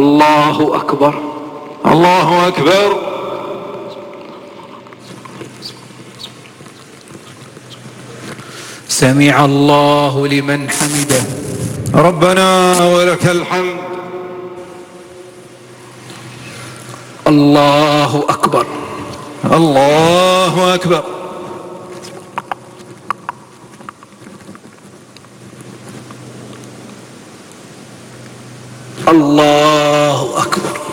الله أكبر. الله أكبر. سمع الله لمن حمده. ربنا ولك الحمد. الله أكبر. الله أكبر. الله أكبر.